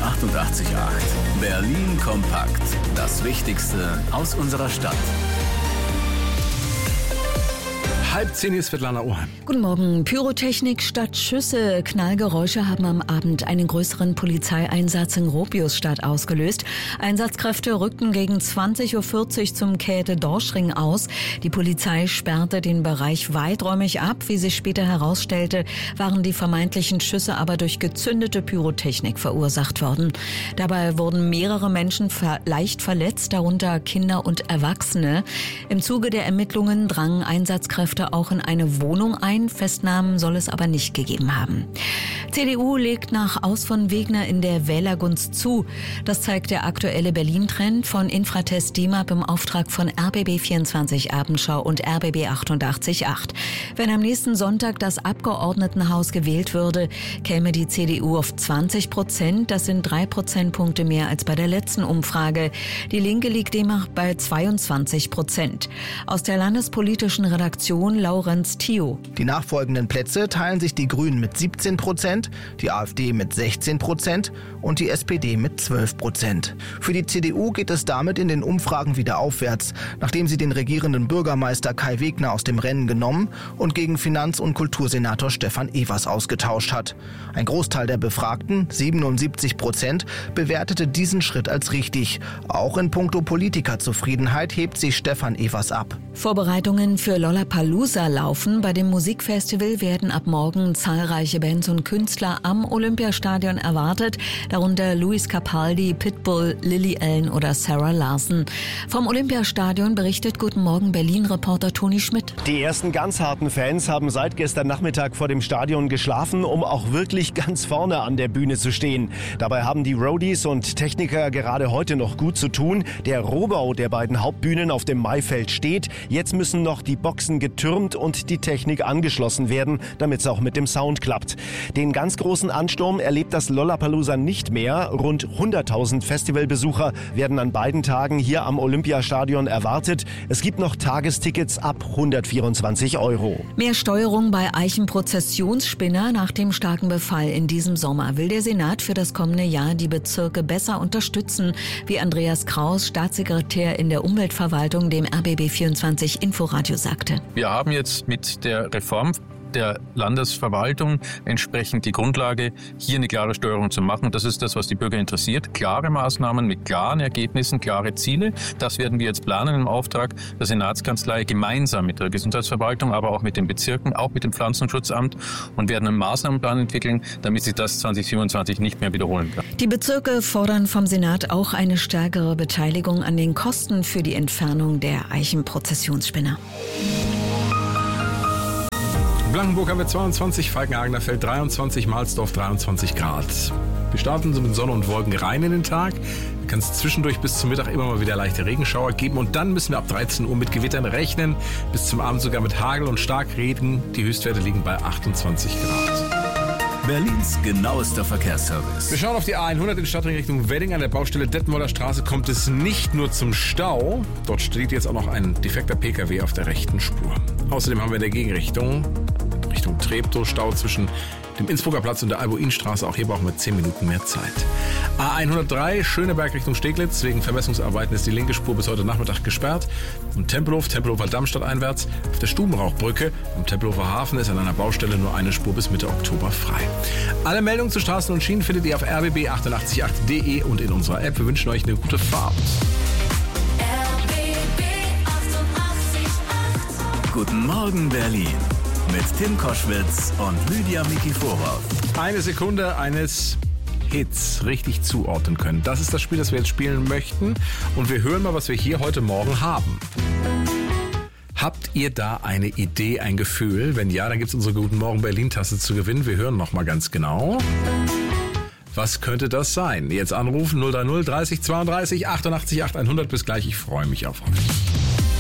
88.8. Berlin kompakt. Das Wichtigste aus unserer Stadt. 9:30 ist Svetlana Oheim. Guten Morgen. Pyrotechnik statt Schüsse. Knallgeräusche haben am Abend einen größeren Polizeieinsatz in Gropiusstadt ausgelöst. Einsatzkräfte rückten gegen 20.40 Uhr zum Käthe-Dorschring aus. Die Polizei sperrte den Bereich weiträumig ab. Wie sich später herausstellte, waren die vermeintlichen Schüsse aber durch gezündete Pyrotechnik verursacht worden. Dabei wurden mehrere Menschen leicht verletzt, darunter Kinder und Erwachsene. Im Zuge der Ermittlungen drangen Einsatzkräfte auch in eine Wohnung ein. Festnahmen soll es aber nicht gegeben haben. CDU legt nach Aus von Wegner in der Wählergunst zu. Das zeigt der aktuelle Berlin-Trend von Infratest DIMAP im Auftrag von RBB24 Abendschau und RBB 88.8. Wenn am nächsten Sonntag das Abgeordnetenhaus gewählt würde, käme die CDU auf 20%. Das sind 3 Prozentpunkte mehr als bei der letzten Umfrage. Die Linke liegt demnach bei 22%. Aus der landespolitischen Redaktion Laurenz Thio. Die nachfolgenden Plätze teilen sich die Grünen mit 17%, die AfD mit 16% und die SPD mit 12%. Für die CDU geht es damit in den Umfragen wieder aufwärts, nachdem sie den regierenden Bürgermeister Kai Wegner aus dem Rennen genommen und gegen Finanz- und Kultursenator Stefan Evers ausgetauscht hat. Ein Großteil der Befragten, 77%, bewertete diesen Schritt als richtig. Auch in puncto Politikerzufriedenheit hebt sich Stefan Evers ab. Vorbereitungen für Lollapalooza laufen. Bei dem Musikfestival werden ab morgen zahlreiche Bands und Künstler am Olympiastadion erwartet, darunter Luis Capaldi, Pitbull, Lily Allen oder Sarah Larson. Vom Olympiastadion berichtet Guten Morgen Berlin-Reporter Toni Schmidt. Die ersten ganz harten Fans haben seit gestern Nachmittag vor dem Stadion geschlafen, um auch wirklich ganz vorne an der Bühne zu stehen. Dabei haben die Roadies und Techniker gerade heute noch gut zu tun. Der Rohbau der beiden Hauptbühnen auf dem Maifeld steht. Jetzt müssen noch die Boxen getürmt und die Technik angeschlossen werden, damit es auch mit dem Sound klappt. Den ganz großen Ansturm erlebt das Lollapalooza nicht mehr. Rund 100.000 Festivalbesucher werden an beiden Tagen hier am Olympiastadion erwartet. Es gibt noch Tagestickets ab 124 €. Mehr Steuerung bei Eichenprozessionsspinner. Nach dem starken Befall in diesem Sommer will der Senat für das kommende Jahr die Bezirke besser unterstützen, wie Andreas Kraus, Staatssekretär in der Umweltverwaltung, dem RBB24 Inforadio sagte. Wir haben jetzt mit der Reform der Landesverwaltung entsprechend die Grundlage, hier eine klare Steuerung zu machen. Das ist das, was die Bürger interessiert. Klare Maßnahmen mit klaren Ergebnissen, klare Ziele. Das werden wir jetzt planen im Auftrag der Senatskanzlei gemeinsam mit der Gesundheitsverwaltung, aber auch mit den Bezirken, auch mit dem Pflanzenschutzamt und werden einen Maßnahmenplan entwickeln, damit sich das 2027 nicht mehr wiederholen kann. Die Bezirke fordern vom Senat auch eine stärkere Beteiligung an den Kosten für die Entfernung der Eichenprozessionsspinner. Blankenburg haben wir 22, Falkenhagener Feld 23, Mahlsdorf 23 Grad. Wir starten so mit Sonne und Wolken rein in den Tag. Da kann es zwischendurch bis zum Mittag immer mal wieder leichte Regenschauer geben. Und dann müssen wir ab 13 Uhr mit Gewittern rechnen. Bis zum Abend sogar mit Hagel und Starkregen. Die Höchstwerte liegen bei 28 Grad. Berlins genauester Verkehrsservice. Wir schauen auf die A100 in Stadtring Richtung Wedding. An der Baustelle Detmolder Straße kommt es nicht nur zum Stau. Dort steht jetzt auch noch ein defekter PKW auf der rechten Spur. Außerdem haben wir in der Gegenrichtung Richtung Treptow Stau zwischen dem Innsbrucker Platz und der Albuinstraße. Auch hier brauchen wir 10 Minuten mehr Zeit. A103 Schöneberg Richtung Steglitz. Wegen Vermessungsarbeiten ist die linke Spur bis heute Nachmittag gesperrt. Und Tempelhofer Dammstadt einwärts auf der Stubenrauchbrücke am Tempelhofer Hafen ist an einer Baustelle nur eine Spur bis Mitte Oktober frei. Alle Meldungen zu Straßen und Schienen findet ihr auf rbb888.de und in unserer App. Wir wünschen euch eine gute Fahrt. RBB 88.8. Guten Morgen Berlin. Mit Tim Koschwitz und Lydia Mikiforov. Eine Sekunde eines Hits richtig zuordnen können. Das ist das Spiel, das wir jetzt spielen möchten. Und wir hören mal, was wir hier heute Morgen haben. Habt ihr da eine Idee, ein Gefühl? Wenn ja, dann gibt es unsere Guten Morgen Berlin-Tasse zu gewinnen. Wir hören noch mal ganz genau. Was könnte das sein? Jetzt anrufen 030 30 32 88 8 100. Bis gleich, ich freue mich auf euch.